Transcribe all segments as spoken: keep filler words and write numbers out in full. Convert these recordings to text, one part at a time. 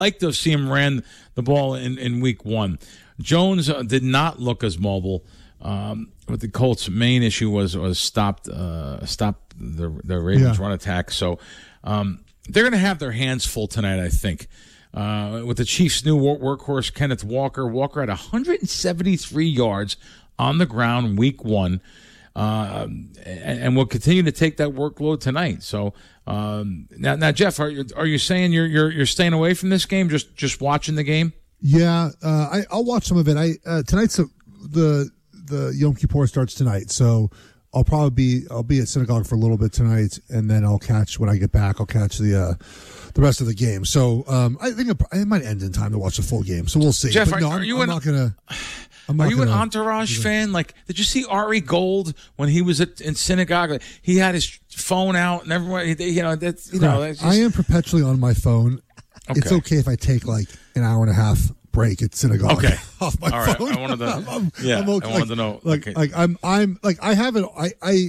like to see him ran the ball in, in week one. Jones uh, did not look as mobile. Um, but the Colts' main issue was was stopped uh, stopped the the Ravens' Yeah. run attack. So um, they're going to have their hands full tonight, I think. Uh, with the Chiefs' new work- workhorse, Kenneth Walker. Walker had one hundred seventy-three yards on the ground week one. Uh, and, and we'll continue to take that workload tonight. So um, now, now, Jeff, are you are you saying you're you're you're staying away from this game, just just watching the game? Yeah, uh, I, I'll watch some of it. I uh, tonight's a, the the Yom Kippur starts tonight, so I'll probably be I'll be at synagogue for a little bit tonight, and then I'll catch when I get back. I'll catch the uh, the rest of the game. So um, I think it, it might end in time to watch the full game. So we'll see. Jeff, but no, are, are I'm, you I'm an, not gonna. I'm not Are you gonna, an Entourage fan? Like, did you see Ari Gold when he was at, in synagogue? He had his phone out, and everyone, you know, that's you know. That's just, I am perpetually on my phone. Okay. It's okay if I take like an hour and a half break at synagogue. Okay, off my all right. phone. I wanted to. I'm, I'm, yeah, I'm okay. I wanted like, to know. Like, okay. like I'm, I'm like I have it. I, I,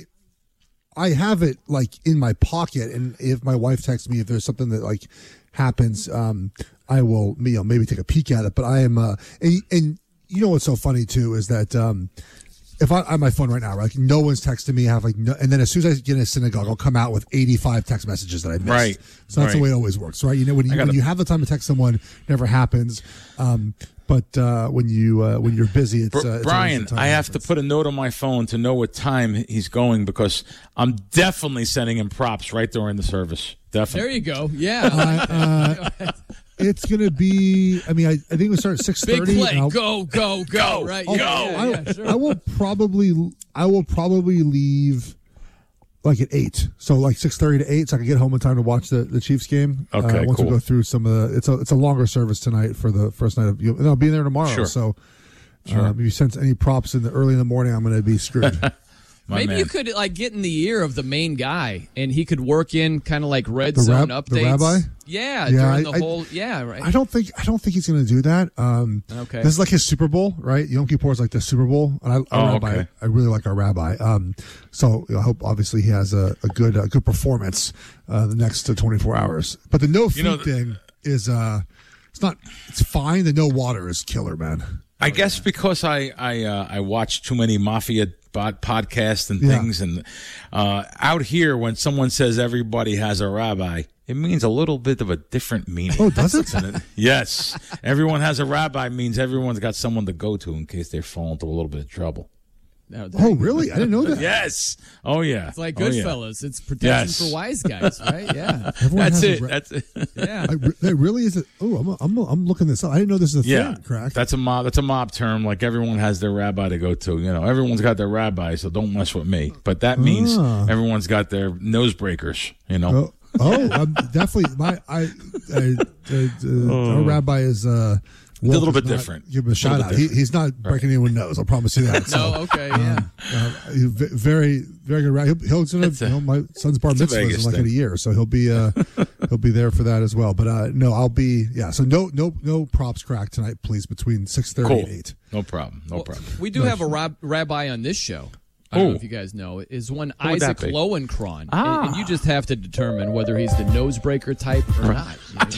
I have it like in my pocket, and if my wife texts me if there's something that like happens, um, I will, you know, maybe take a peek at it. But I am, uh, and, and you know what's so funny too is that um, if I, I have my phone right now, right, like no one's texting me, I have like, no, and then as soon as I get in a synagogue, I'll come out with eighty-five text messages that I missed. Right. So that's right. the way it always works, right? You know, when you, gotta, when you have the time to text someone, it never happens. Um, but uh, when you uh, when you're busy, it's, uh, it's Brian. the time I have happens. to put a note on my phone to know what time he's going because I'm definitely sending him props right during the service. Definitely. There you go. Yeah. Uh, uh, it's gonna be. I mean, I, I think we start at six Big thirty. play. Go, go, go. Right. I'll, Yeah, I'll- yeah, I, yeah, sure. I will probably. I will probably leave like at eight. So like six thirty to eight, so I can get home in time to watch the, the Chiefs game. Okay, uh, once cool. we go through some of the, it's a it's a longer service tonight for the first night of. And I'll be there tomorrow. Sure. So Sure. uh, if you sense any props in the early in the morning, I'm going to be screwed. My Maybe man. you could like get in the ear of the main guy, and he could work in kind of like red The zone rab- updates. the rabbi? Yeah, Yeah, during I- the I- whole. Yeah, right. I don't think I don't think he's going to do that. Um, Okay. This is like his Super Bowl, right? Yom Kippur is like the Super Bowl, and I, our Oh, rabbi, okay. I really like our rabbi. Um, so I hope obviously he has a, a good a good performance uh, the next uh, twenty-four hours. But the no food You know, thing is uh, it's not it's fine. The no water is killer, man. I guess because I I uh, I watch too many mafia bod- podcasts and Yeah. things, and uh, out here when someone says everybody has a rabbi, it means a little bit of a different meaning. Oh, does it? Doesn't it? Yes, everyone has a rabbi means everyone's got someone to go to in case they fall into a little bit of trouble. No, there Oh, you go. really? I didn't know that. Yes. Oh yeah. It's like Oh, yeah. Goodfellas. It's protection Yes. for wise guys, right? Yeah. Everyone That's has a it. ra- That's it. Yeah. I, re- that really is. A, oh, I'm, I'm I'm looking this up. I didn't know this is a Yeah, thing. Crack. that's a mob. That's a mob term. Like everyone has their rabbi to go to. You know, everyone's got their rabbi, so don't mess with me. But that means Ah. everyone's got their nose breakers. You know. Oh, oh I'm definitely my I, I uh, uh, our rabbi is uh, a little Wolf bit is not- different. Give him a shout bit out. He, different. he's not breaking anyone's nose. I'll promise you that. So, No, okay, yeah. um, uh, he's ve- very, very good. He'll, he'll, he'll, It's a- you know, my son's bar it's a mitzvah is in Vegas like in a thing. year, so he'll be uh, he'll be there for that as well. But uh, no, I'll be yeah. So no, no, no props crack tonight, please. Between six thirty Cool. and eight. No problem. No Well, problem. we do have a rab- rabbi on this show. I don't know Oh. if you guys know. Is one Who would that Isaac be? Lowenkron. Ah. And, and you just have to determine whether he's the nosebreaker type or not. You know, it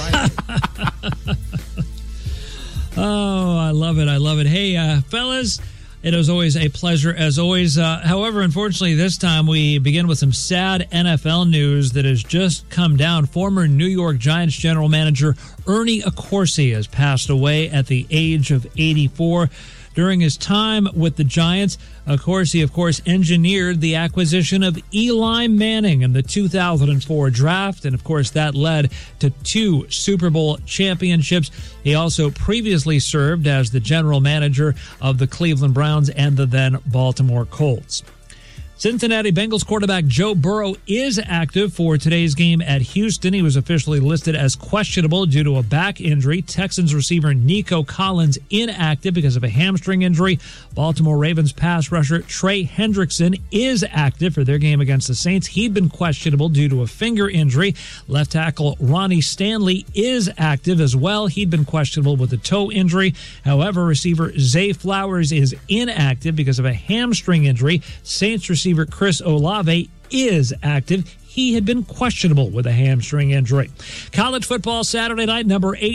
might surprise you. Oh, I love it. I love it. Hey, uh, fellas, it is always a pleasure, as always. Uh, however, unfortunately, this time we begin with some sad N F L news that has just come down. Former New York Giants general manager Ernie Accorsi has passed away at the age of eighty-four. During his time with the Giants, Accorsi, of course, engineered the acquisition of Eli Manning in the two thousand four draft, and of course that led to two Super Bowl championships. He also previously served as the general manager of the Cleveland Browns and the then Baltimore Colts. Cincinnati Bengals quarterback Joe Burrow is active for today's game at Houston. He was officially listed as questionable due to a back injury. Texans receiver Nico Collins inactive because of a hamstring injury. Baltimore Ravens pass rusher Trey Hendrickson is active for their game against the Saints. He'd been questionable due to a finger injury. Left tackle Ronnie Stanley is active as well. He'd been questionable with a toe injury. However, receiver Zay Flowers is inactive because of a hamstring injury. Saints receiver Chris Olave is active. he had been questionable with a hamstring injury. College football Saturday night, number eight.